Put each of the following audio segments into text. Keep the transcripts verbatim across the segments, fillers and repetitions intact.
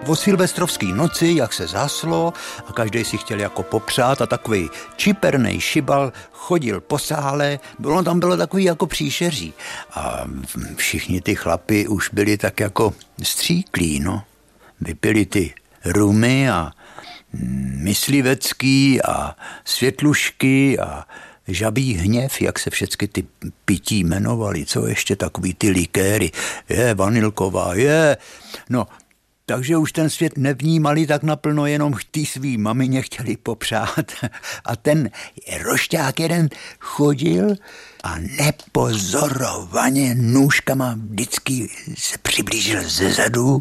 O silvestrovský noci, jak se zhaslo a každý si chtěl jako popřát a takový čipernej šibal chodil po sále, bylo tam bylo takový jako příšeří a všichni ty chlapi už byli tak jako stříklí, no. Vypili ty rumy a myslivecký a světlušky a žabí hněv, jak se všechny ty pití jmenovaly, co ještě takový ty likéry, je vanilková, je, no. Takže už ten svět nevnímali tak naplno, jenom tý svý mamině chtěli popřát. A ten rošťák jeden chodil a nepozorovaně nůžkama vždycky se přiblížil zezadu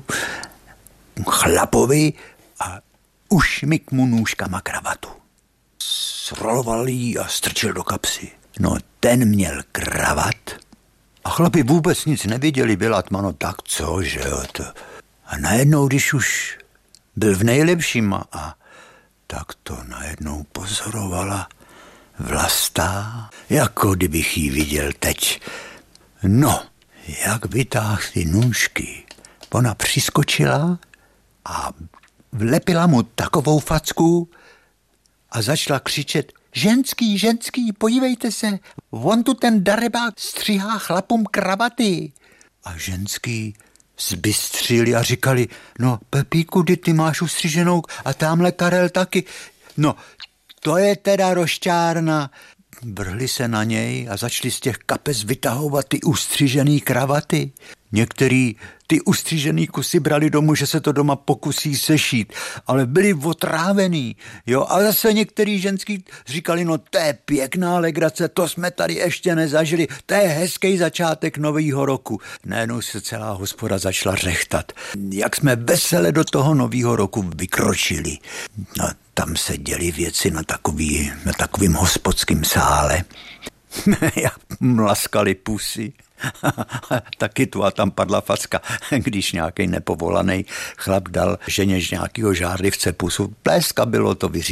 chlapovi a ušmyk mu nůžkama kravatu. Sroloval jí a strčil do kapsy. No ten měl kravat a chlapi vůbec nic neviděli, byla tma, no tak co, že jo, to... A najednou, když už byl v nejlepším a tak to najednou pozorovala Vlastá, jako kdybych jí viděl teď. No, jak vytáhl ty nůžky. Ona přiskočila a vlepila mu takovou facku a začala křičet: ženský, ženský, podívejte se, on tu ten darebák stříhá chlapům kravaty. A ženský zbystřili a říkali: no Pepíku, kdy ty máš ustřiženou a tamhle Karel taky. No, to je teda rošťárna. Vrhli se na něj a začali z těch kapes vytahovat ty ustřižený kravaty. Některý ty ustřižený kusy brali domů, že se to doma pokusí sešít, ale byli otrávený, jo, a zase některý ženský říkali: no to je pěkná legrace, to jsme tady ještě nezažili, to je hezký začátek nového roku. Najednou se celá hospoda začala řechtat. Jak jsme vesele do toho nového roku vykročili. No, tam se děly věci na takový, na takovým hospodským sále. Jak mlaskali pusy. Taky tu a tam padla facka, když nějaký nepovolaný chlap dal ženě z nějakého žárlivce pusu. Pleska bylo to vyřízené.